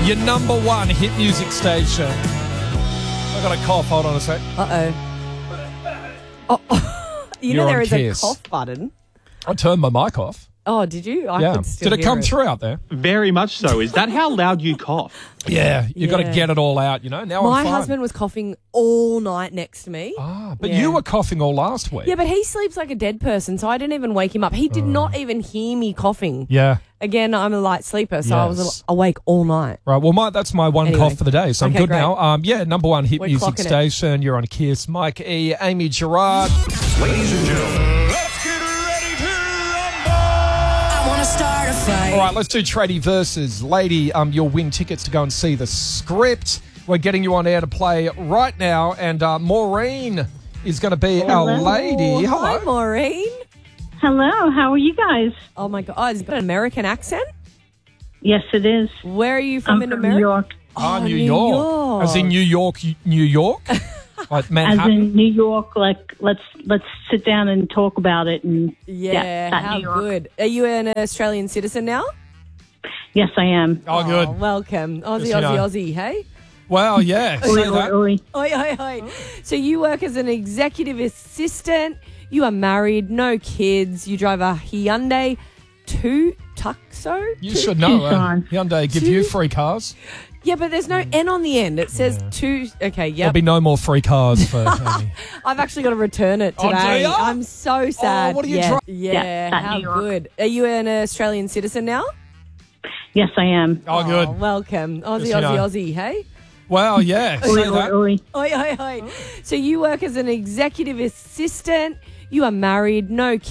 Your number one hit music station. I got a cough. Hold on a sec. You You're know there on is Kiss. a cough button. I turned my mic off. Oh, did you? I Yeah. could still Did it hear come through out there? Very much so. Is that how loud you cough? Yeah. You got to Yeah. get it all out, you know. Now My I'm fine. husband was coughing all night next to me. But Yeah. you were coughing all last week. Yeah, but he sleeps like a dead person, so I didn't even wake him up. He did not even hear me coughing. Yeah. Again, I'm a light sleeper, so I was Yes. awake all night. Right. Well, that's my one Anyway. cough for the day, so I'm Okay, good great. now. Number one hit We're music clocking it. station. You're on Kiss. Mike E, Amy Gerard. Ladies and gentlemen, let's get ready to rumble. I want to start a fight. All right, let's do tradie versus lady. You'll win tickets to go and see The Script. We're getting you on air to play right now, and Maureen is going to be our lady. Hello. Hi, Maureen. Hello, how are you guys? Oh, my God. Has it got an American accent? Yes, it is. Where are you from I'm in from America? New York. New York. As in New York, New York? Like As Manhattan? in New York, like let's sit down and talk about it. And Yeah, that how New York. good. Are you an Australian citizen now? Yes, I am. Oh, good. Welcome. Aussie, Just, you know. Aussie, hey? Well, yeah. Oi, say oi, that. oi. Oi, oi, oi. So you work as an executive assistant. You are married, no kids. You drive a Hyundai Tucson. You should know. Tucson. Hyundai give you free cars. Yeah, but there's no N on the end. It says two. Okay, There'll yep. be no more free cars for Amy. I've actually got to return it Oh, do today. ya? I'm so sad. what do you yeah, drive? Yeah, that how New York. good. Are you an Australian citizen now? Yes, I am. Oh, good. Welcome. Aussie, Just, you know. Aussie, hey? Well, yeah. Oi, Say oi, that. oi. Oi, oi, oi. So you work as an executive assistant. You are married, no